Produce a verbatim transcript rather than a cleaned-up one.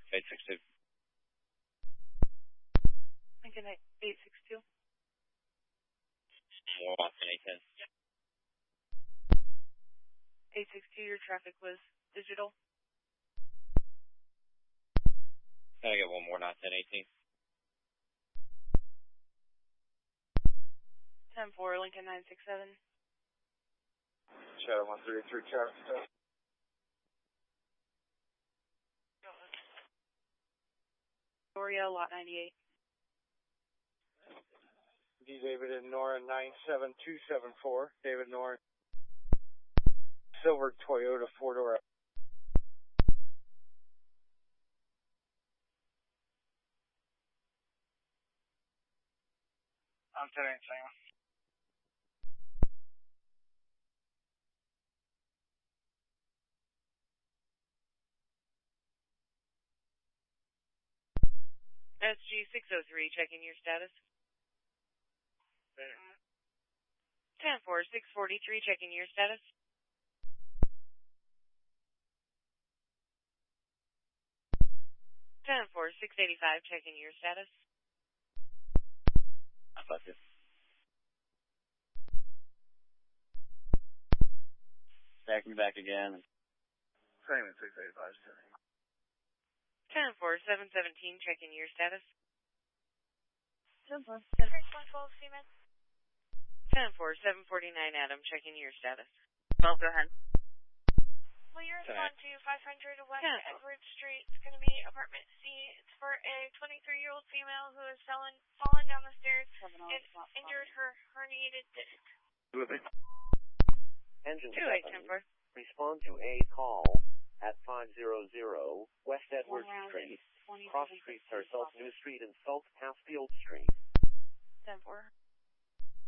eight six two. Lincoln eight six two. More Boston eight ten. eight six two, your traffic was digital. Can I get one more nine ten eighteen? ten four, Lincoln nine six seven. Shadow one thirty-three, traffic stuff. Victoria, lot ninety-eight. D. David and Nora nine seven two seven four. David Nora. Silver Toyota four-door. I'm ten eight, Sam. S G six oh three, checking your status. ten four, six forty-three, checking your status. ten four, six eighty-five, checking your status. I thought this. Back me back again. Same at six eighty-five. ten four, seven seventeen, checking your status. ten four, six one twelve, Seaman. ten four, seven forty-nine, Adam, checking your status. Well, go ahead. Will you respond to five hundred West Yeah. Edward Street? It's going to be apartment C. It's for a twenty-three-year-old female who has fallen, fallen down the stairs and injured her herniated disc. Engine two eight ten seven, four. respond to a call at five hundred West Edward Street. Cross streets are South New Street and South Passfield Street. ten four.